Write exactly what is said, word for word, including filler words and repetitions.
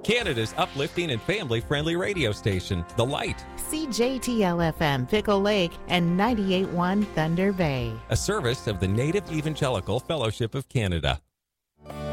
Canada's uplifting and family-friendly radio station, The Light. C J T L F M Pickle Lake and ninety-eight point one Thunder Bay. A service of the Native Evangelical Fellowship of Canada.